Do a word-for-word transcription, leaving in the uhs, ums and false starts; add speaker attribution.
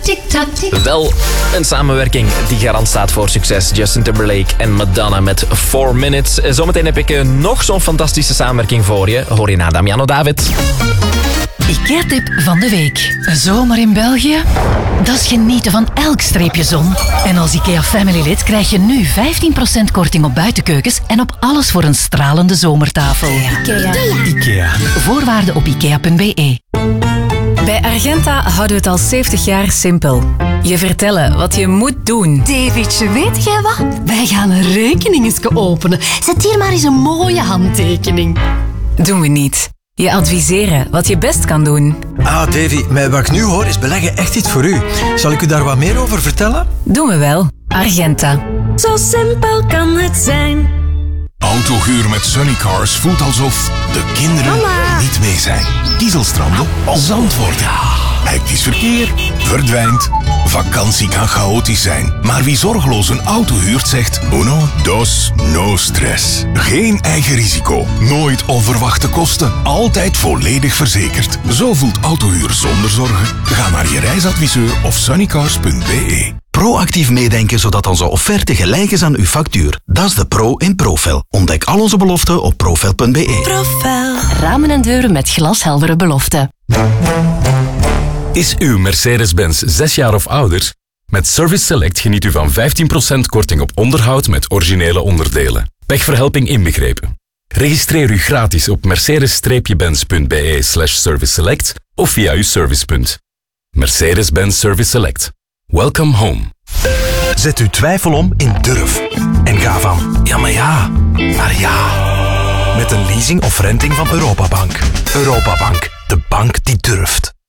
Speaker 1: Tik-tak, tik.
Speaker 2: Wel een samenwerking die garant staat voor succes. Justin Timberlake en Madonna met four minutes. Zometeen heb ik nog zo'n fantastische samenwerking voor je. Hoor je na Damiano David.
Speaker 3: IKEA-tip van de week. Een zomer in België? Dat is genieten van elk streepje zon. En als IKEA Family lid krijg je nu vijftien procent korting op buitenkeukens en op alles voor een stralende zomertafel.
Speaker 1: IKEA.
Speaker 4: IKEA.
Speaker 3: Voorwaarden op ikea punt b e.
Speaker 5: Bij Argenta houden we het al zeventig jaar simpel. Je vertellen wat je moet doen.
Speaker 1: Davidje, weet jij wat? Wij gaan een rekeningenske openen. Zet hier maar eens een mooie handtekening.
Speaker 5: Doen we niet. Je adviseren wat je best kan doen.
Speaker 4: Ah, Davy, met wat ik nu hoor is beleggen echt iets voor u. Zal ik u daar wat meer over vertellen?
Speaker 5: Doen we wel. Argenta.
Speaker 6: Zo simpel kan het zijn.
Speaker 7: Autohuur met Sunnycars voelt alsof de kinderen
Speaker 6: Mama.
Speaker 7: niet mee zijn. Kieselstranden, zand worden. Hectisch verkeer, verdwijnt. Vakantie kan chaotisch zijn. Maar wie zorgeloos een auto huurt zegt uno, dos, no stress. Geen eigen risico. Nooit onverwachte kosten. Altijd volledig verzekerd. Zo voelt autohuur zonder zorgen. Ga naar je reisadviseur of sunnycars punt b e.
Speaker 8: Proactief meedenken zodat onze offerte gelijk is aan uw factuur. Dat is de pro in Profel. Ontdek al onze beloften op profel punt b e.
Speaker 6: Profel.
Speaker 3: Ramen en deuren met glasheldere beloften.
Speaker 9: Is uw Mercedes-Benz zes jaar of ouder? Met Service Select geniet u van vijftien procent korting op onderhoud met originele onderdelen. Pechverhelping inbegrepen. Registreer u gratis op mercedes benz punt b e slash service select of via uw servicepunt. Mercedes-Benz Service Select. Welcome home.
Speaker 8: Zet uw twijfel om in durf. En ga van ja maar ja, naar ja. Met een leasing of renting van Europabank. Europabank, de bank die durft.